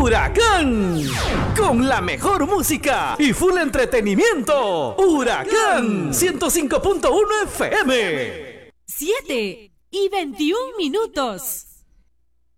Huracán, con la mejor música y full entretenimiento. Huracán 105.1 FM. 7:21.